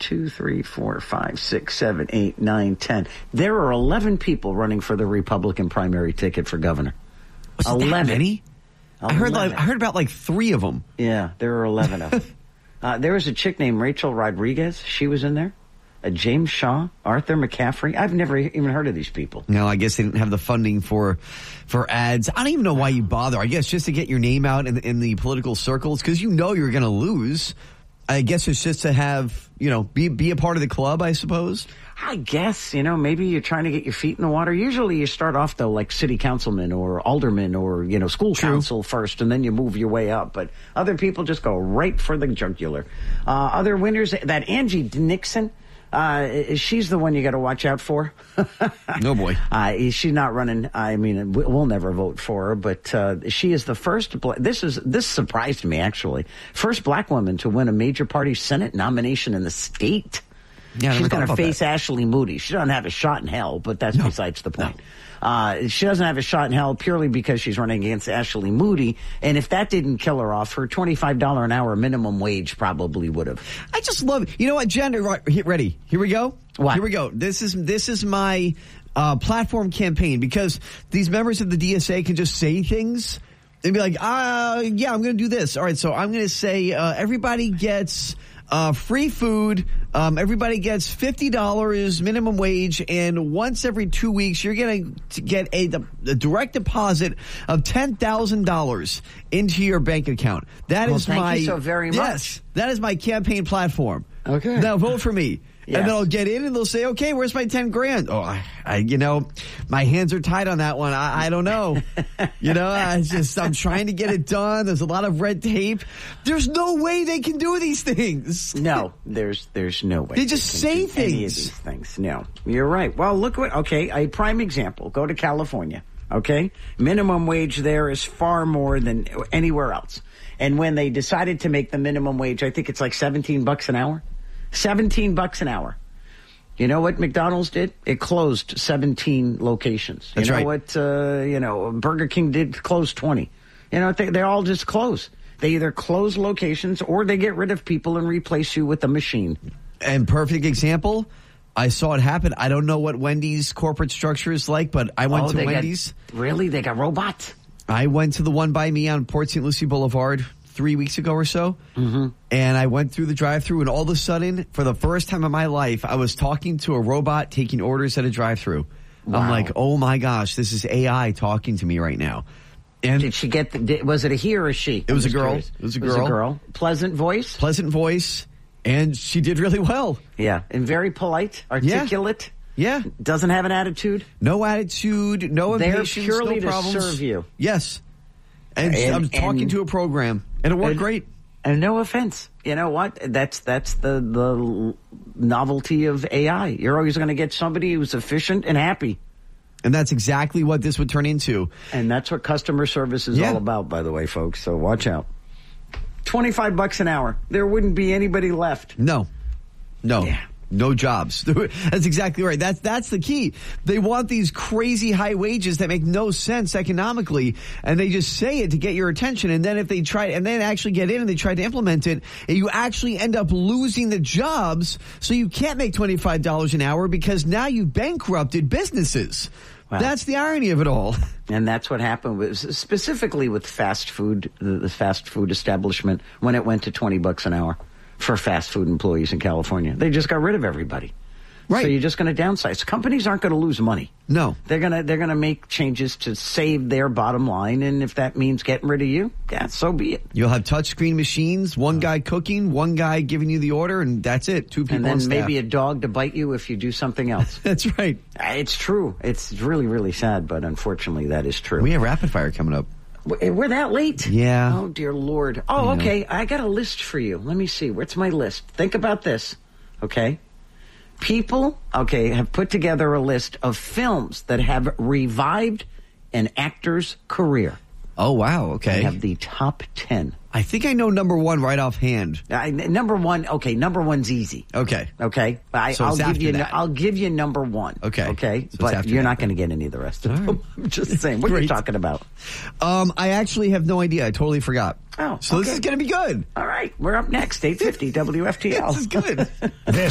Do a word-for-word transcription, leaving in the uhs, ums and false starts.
two, three, four, five, six, seven, eight, nine, ten. There are eleven people running for the Republican primary ticket for governor. Was it that many? I heard like, I heard about like three of them. Yeah, there are eleven of them. uh, there was a chick named Rachel Rodriguez. She was in there. Uh, James Shaw, Arthur McCaffrey. I've never even heard of these people. No, I guess they didn't have the funding for for ads. I don't even know why you bother. I guess just to get your name out in, in the political circles because you know you're going to lose. I guess it's just to have, you know, be be a part of the club, I suppose. I guess, you know, maybe you're trying to get your feet in the water. Usually you start off, though, like city councilman or alderman or, you know, school True. council first, and then you move your way up. But other people just go right for the jugular. Uh, other winners, that Angie Nixon. Uh, she's the one you got to watch out for. No boy. Uh, she's not running. I mean, we'll never vote for her, but uh, she is the first. Bla- this is this surprised me actually. First black woman to win a major party Senate nomination in the state. Yeah, she's going to face that. Ashley Moody. She doesn't have a shot in hell, but that's no. besides the point. No. Uh, she doesn't have a shot in hell purely because she's running against Ashley Moody. And if that didn't kill her off, her twenty-five dollars an hour minimum wage probably would have. I just love it. You know what, Jen? Right, ready? Here we go. What? Here we go. This is this is my uh, platform campaign because these members of the D S A can just say things and be like, uh, yeah, I'm going to do this. All right, so I'm going to say uh, everybody gets uh, free food. Um, everybody gets fifty dollars minimum wage, and once every two weeks, you're going to get a, a direct deposit of ten thousand dollars into your bank account. That well, is thank my you so very much. Yes, that is my campaign platform. Okay, now vote for me. Yes. And then I'll get in and they'll say, okay, where's my ten grand? Oh, I, I you know, my hands are tied on that one. I, I don't know. you know, I just, I'm trying to get it done. There's a lot of red tape. There's no way they can do these things. No, there's, there's no way. They just they say do things. Any of these things. No, you're right. Well, look what, okay, a prime example. Go to California. Okay. Minimum wage there is far more than anywhere else. And when they decided to make the minimum wage, I think it's like seventeen bucks an hour. seventeen bucks an hour. You know what McDonald's did? It closed seventeen locations. You That's know right. what, uh, you know, Burger King did close twenty. You know, they, they're all just close. They either close locations or they get rid of people and replace you with a machine. And perfect example, I saw it happen. I don't know what Wendy's corporate structure is like, but I went oh, to they Wendy's. Got, really? They got robots? I went to the one by me on Port Saint Lucie Boulevard three weeks ago or so. Mm-hmm. And I went through the drive-thru, and all of a sudden, for the first time in my life, I was talking to a robot taking orders at a drive-thru. Wow. I'm like, oh my gosh, this is A I talking to me right now. And did she get the, did, was it a he or a she? It was a girl. Curious. It was a It was girl. a girl. Pleasant voice? Pleasant voice. And she did really well. Yeah. And very polite, articulate. Yeah. yeah. Doesn't have an attitude. No attitude, no They're impatience, purely no problems. to serve you. Yes. And, And- I'm talking and- to a program, and it worked and- great. And no offense. You know what? That's that's the, the novelty of A I. You're always going to get somebody who's efficient and happy. And that's exactly what this would turn into. And that's what customer service is Yeah. all about, by the way, folks. So watch out. twenty-five bucks an hour. There wouldn't be anybody left. No. No. Yeah. No jobs. That's exactly right. That's that's the key. They want these crazy high wages that make no sense economically, and they just say it to get your attention. And then if they try, and then actually get in and they try to implement it, you actually end up losing the jobs. So you can't make twenty-five dollars an hour because now you've bankrupted businesses. Wow. That's the irony of it all. And that's what happened with, specifically with fast food, the, the fast food establishment, when it went to twenty bucks an hour for fast food employees in California. They just got rid of everybody. Right. So you're just going to downsize. Companies aren't going to lose money. No. They're going to they're going to make changes to save their bottom line, and if that means getting rid of you, yeah, so be it. You'll have touchscreen machines, one guy cooking, one guy giving you the order, and that's it. Two people And then on staff. maybe a dog to bite you if you do something else. That's right. It's true. It's really, really sad, but unfortunately that is true. We have rapid fire coming up. We're that late? Yeah. Oh, dear Lord. Oh, I know. okay. I got a list for you. Let me see. Where's my list? Think about this, okay? People, okay, have put together a list of films that have revived an actor's career. Oh, wow. Okay. They have the top ten. I think I know number one right offhand. I, number one, okay, number one's easy. Okay. Okay, I, So I'll it's give after you. that. I'll give you number one. Okay. Okay, So it's but after you're that, not going to then. get any of the rest of All them. right. I'm just saying. What are you Great. talking about? Um, I actually have no idea. I totally forgot. Oh, So this okay. is going to be good. All right, we're up next. eight fifty W F T L. This is good. This